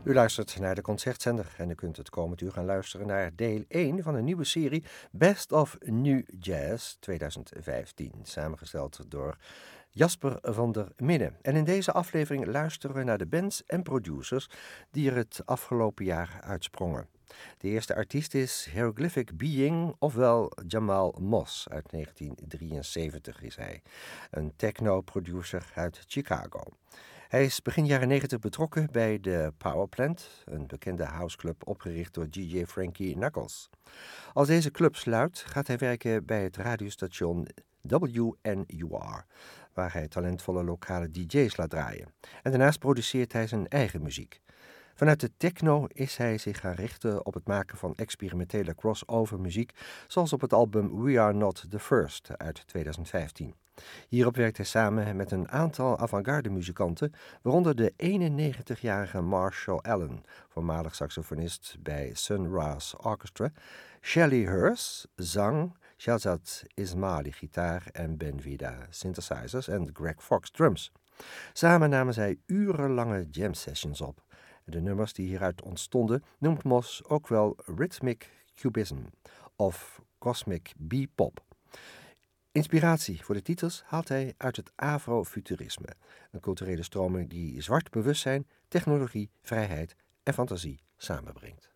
U luistert naar de Concertzender en u kunt het komend uur gaan luisteren naar deel 1 van een nieuwe serie Best of New Jazz 2015, samengesteld door Jasper van der Minne. En in deze aflevering luisteren we naar de bands en producers die er het afgelopen jaar uitsprongen. De eerste artiest is Hieroglyphic Being, ofwel Jamal Moss. Uit 1973 is hij, een techno-producer uit Chicago. Hij is begin jaren 90 betrokken bij de Powerplant, een bekende houseclub opgericht door DJ Frankie Knuckles. Als deze club sluit, gaat hij werken bij het radiostation WNUR, waar hij talentvolle lokale DJ's laat draaien. En daarnaast produceert hij zijn eigen muziek. Vanuit de techno is hij zich gaan richten op het maken van experimentele crossover muziek, zoals op het album We Are Not The First uit 2015. Hierop werkt hij samen met een aantal avant-garde muzikanten, waaronder de 91-jarige Marshall Allen, voormalig saxofonist bij Sun Ra's Orchestra, Shelley Hurst, zang, Shahzad Ismaili gitaar en Ben Vida synthesizers en Greg Fox drums. Samen namen zij urenlange jam sessions op. De nummers die hieruit ontstonden noemt Moss ook wel Rhythmic Cubism of Cosmic Bebop. Inspiratie voor de titels haalt hij uit het afrofuturisme, een culturele stroming die zwart bewustzijn, technologie, vrijheid en fantasie samenbrengt.